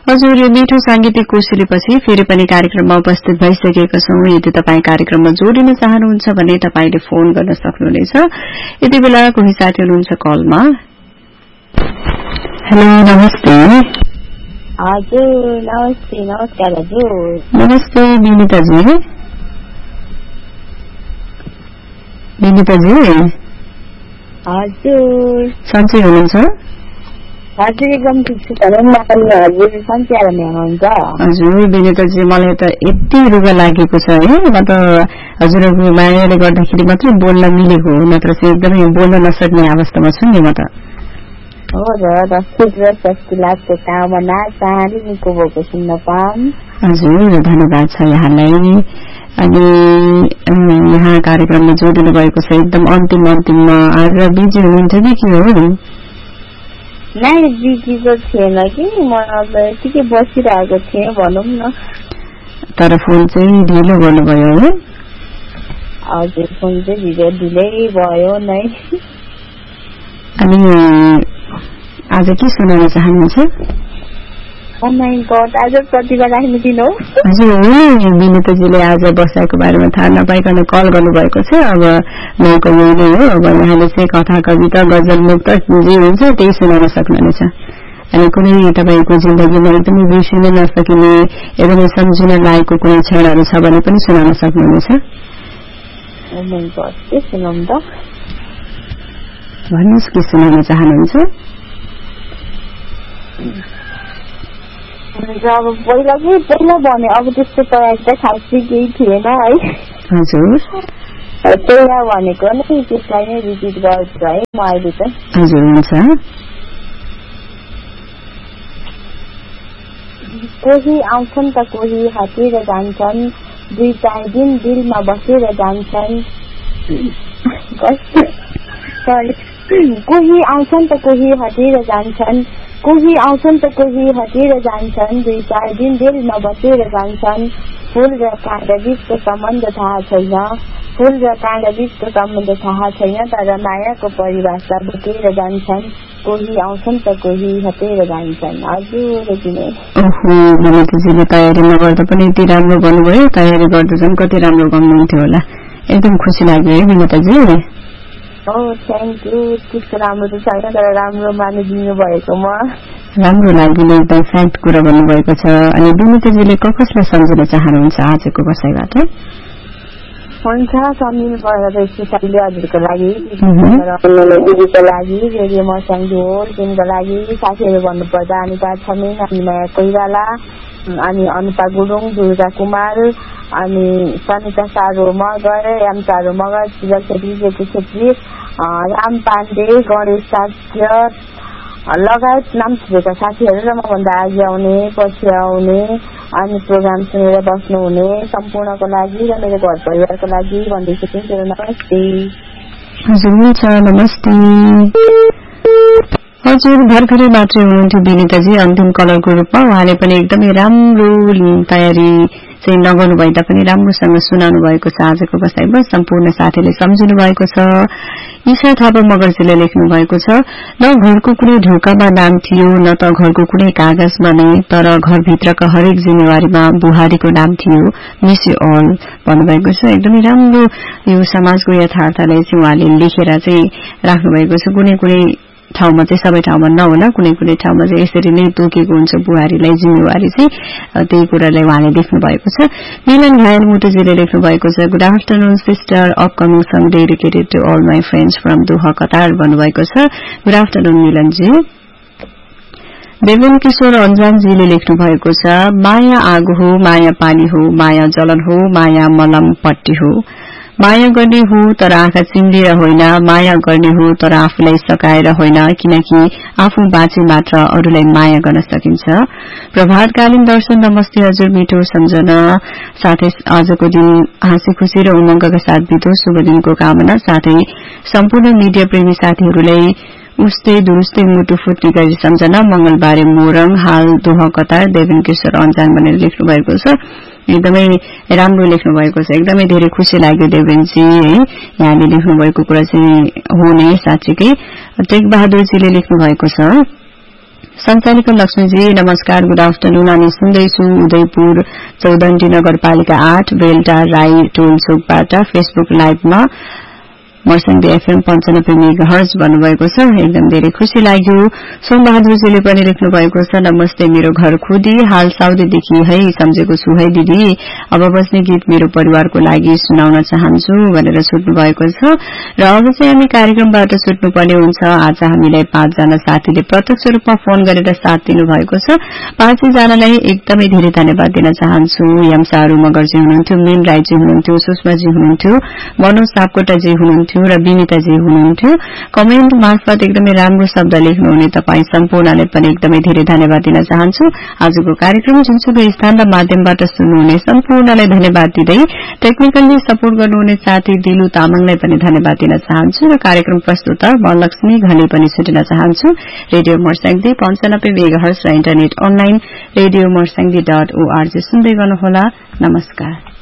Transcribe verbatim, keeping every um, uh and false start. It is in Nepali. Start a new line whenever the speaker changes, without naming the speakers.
हजुर, यो मिठो सांगीतिक कोसेलीपछि फेरि पनि कार्यक्रममा उपस्थित भइसकेका छौं। यदि तपाईँ कार्यक्रममा जोडिन चाहनुहुन्छ भने तपाईले फोन गर्न सक्नुहुनेछ। यति बेला कोही साथी हुनुहुन्छ कलमा। हेलो, नमस्ते।
हजुर, नमस्ते। नमस्कार हजुर।
नमस्ते विनिताजी। विनिताजी
हजुर,
सन्चै हुनुहुन्छ?
हजुर, एकदम ठिक छु। हजुर सन्चै हुनुहुन्छ?
हजुर विनिताजी, मलाई त यति रुगा लागेको छ है। म त हजुरको मायाले गर्दाखेरि मात्रै बोल्न मिलेको हो, नत्र चाहिँ एकदमै बोल्न नसक्ने अवस्थामा छु नि म त।
हो र, शीघ्र स्वास्थ्य लाभको कामना चाहनी निको भएको सुन्न पाऊँ।
हजुर, धन्यवाद छ यहाँलाई। अनि यहाँ कार्यक्रममा जोडिनु भएको छ एकदम अन्तिम अन्तिममा। आज बिजी हुनुहुन्छ कि के हो?
नै, बिजी त थिएन कि, म अब यतिकै बसिरहेको थिएँ भनौँ न।
तर फोन चाहिँ ढिलो गर्नुभयो है?
हजुर, फोन चाहिँ ढिलो ढिलै भयो नै।
अनि आज के सुनाउन चाहनुहुन्छ?
आज प्रतिभा राख्नु दिनु।
हजुर, विनिताजीले आज बसाएको बारेमा थाहा नपाइकन कल गर्नुभएको छ। अब मौका यही नै हो। अब यहाँले चाहिँ कथा, कविता, गजल, मुक्त जे हुन्छ त्यही सुनाउन सक्नुहुनेछ। अनि कुनै तपाईँको जिन्दगीमा एकदमै बिर्सिन नसकिने, एकदमै सम्झिन लागेको कुनै क्षणहरू छ भने पनि सुनाउन सक्नुहुनेछ। भन्नुहोस्, के सुनाउन चाहनुहुन्छ?
अब पहिला कि पहिला भने अब त्यस्तो तयारी त खासै केही थिएन है।
हजुर,
पहिला भनेको नै त्यसलाई नै रिपिट गर्छु है म अहिले त।
हजुर, हुन्छ।
कोही आउँछन् त कोही हटेर जान्छन्, दुई चार दिन दिलमा बसेर जान्छन्। कोही आउँछन् त कोही हटेर जान्छन्, कोही आउँछन् त कोही हटेर जान्छन्, दुई चार दिन दिलमा बसेर जान्छन्। फूल र काँड बीचको सम्बन्ध थाहा छैन, फूल र काँड बीचको सम्बन्ध थाहा छैन, तर मायाको परिभाषा बोकेर जान्छन्। कोही आउँछन् त कोही हटेर जान्छन्। हजुर, यति नै।
ओहो, विनिताजीले तयारी नगर्दा पनि यति राम्रो गर्नुभयो। तयारी गर्दा झन् कति राम्रो गर्नुहुन्थ्यो होला। एकदम खुसी लाग्यो है विनिताजी।
हो, थ्याङ्क यू। त्यस्तो राम्रो त छैन, तर राम्रो मानिदिनु भएको म।
राम्रो लाग्यो, एकदम फ्याक्ट कुरा भन्नुभएको छ। अनि विनिताजीले कसलाई सम्झिन चाहनुहुन्छ आजको बसाइबाट?
हुन्छ, सम्झिनु पर्दा स्पेसली हजुरको लागि, दिदीको लागि, रेडियो मर्स्याङ ढोल, तिनको लागि, साथीहरू भन्नुपर्दा अनिता छमिन, अनि माया कोइराला, अनि अनुपा गुरुङ, दुर्गा कुमार, अनि सनिता सारो मगर, एम सारो मगर, सुजल छेत्री, जेपी छेत्री, राम पाण्डे, गणेश शास्त्र लगायत नाम छुटेका साथीहरू र मभन्दा अघि आउने, पछि आउने, अनि प्रोग्राम सुनेर बस्नुहुने सम्पूर्णको लागि र मेरो घर परिवारको लागि भन्दैछु कि नमस्ते।
हजुर, हुन्छ, नमस्ते। हजुर, भर्खरै मात्रै हुनुहुन्थ्यो विनिताजी अन्तिम कलरको रूपमा। उहाँले पनि एकदमै राम्रो तयारी चाहिँ नगर्नु भए तापनि राम्रोसँग सुनाउनु भएको छ आजको बसाइमा। सम्पूर्ण साथीले सम्झिनु भएको छ। ईशा थापा मगर्जीले लेख्नु भएको छ, न घरको कुनै ढोकामा नाम थियो, न त घरको कुनै कागजमा नै, तर घरभित्रका हरेक जिम्मेवारीमा बुहारीको नाम थियो। मिस यु अल भन्नुभएको छ। एकदमै राम्रो यो समाजको यथार्थलाई चाहिँ उहाँले लेखेर चाहिँ राख्नु भएको छ। कुनै कुनै ठाउँमा चाहिँ, सबै ठाउँमा नहोला, कुनै कुनै ठाउँमा चाहिँ यसरी नै तोकेको हुन्छ बुहारीलाई जिम्मेवारी चाहिँ। त्यही कुरालाई उहाँले लेख्नु भएको छ। मिलन घायल मुटुजीले लेख्नु भएको छ, good afternoon sister, upcoming song dedicated to all my friends from Doha Qatar भन्नुभएको छ। Good afternoon Milan ji. देवन किशोर अन्जानजीले लेख्नु भएको छ, माया आगो हो, माया पानी हो, माया जलन हो, माया मलम पट्टी हो, माया गर्ने हो तर आँखा चिम्लेर होइन, माया गर्ने हो तर आफूलाई सकाएर होइन, किनकि आफू बाँचे मात्र अरूलाई माया गर्न सकिन्छ। प्रभातकालीन दर्शन, नमस्ते हजुर, मिठो सम्झना, साथै आजको दिन हाँसी खुशी र उमंगका साथ बितोस्, शुभ दिनको कामना, साथै सम्पूर्ण मिडिया प्रेमी साथीहरूलाई उस्तै दुरुस्तै मुटु फुट्ने गरी सम्झना, मंगलबारे मोरङ, हाल दोहा कतार, देवन किशोर अन्जान भनेर लेख्नु भएको छ। एकदमै राम्रो लेख्नु भएको छ। एकदमै धेरै खुसी लाग्यो देवेनजी है, यहाँले लेख्नु भएको कुरा चाहिँ हो नै साँच्चीकै। टेक बहादुरजीले लेख्नु भएको छ, सञ्चालिका लक्ष्मीजी नमस्कार, गुड आफ्टरनुन। अनि सुन्दैछु उदयपुर चौदण्डी नगरपालिका आठ बेलटा राई टोल चोकबाट फेसबुक लाइभमा मर्स्याङ्दी एफएम पञ्चानब्बे मेगा हर्ज भन्नुभएको छ। एकदम धेरै खुशी लाग्यो। सोमबहादुरजीले पनि लेख्नु भएको छ, नमस्ते, मेरो घर खुदी हाल साउदीदेखि है सम्झेको छु है दिदी, अब बस्ने गीत मेरो परिवारको लागि सुनाउन चाहन्छु भनेर छुट्नु भएको छ। र अब चाहिँ हामी कार्यक्रमबाट छुट्नुपर्ने हुन्छ। आज हामीलाई पाँचजना साथीले प्रत्यक्ष रूपमा फोन गरेर साथ दिनु भएको छ। पाँचैजनालाई एकदमै धेरै धन्यवाद दिन चाहन्छु। यमसारू मगरजी हुनुहुन्थ्यो, मीन राईजी हुनुहुन्थ्यो, सुषमाजी हुनुहुन्थ्यो, मनोज सापकोटाजी हुनुहुन्थ्यो र विनिताजी हुनुहुन्थ्यो। कमेन्ट मार्फत एकदमै राम्रो शब्द लेख्नुहुने तपाई सम्पूर्णलाई पनि एकदमै धेरै धन्यवाद दिन चाहन्छु। आजको कार्यक्रम जुनसुकै स्थान र माध्यमबाट सुन्नुहुने सम्पूर्णलाई धन्यवाद दिँदै टेक्निकली सपोर्ट गर्नुहुने साथी दिलु तामाङलाई पनि धन्यवाद दिन चाहन्छु र कार्यक्रम प्रस्तुता वरलक्ष्मी घले पनि छुटिन चाहन्छु। रेडियो मर्स्याङ्दी पञ्चानब्बे मेगाहर्ज र internet online radio Marsyangdi dot ORG सुन्दै गर्नुहोला। नमस्कार।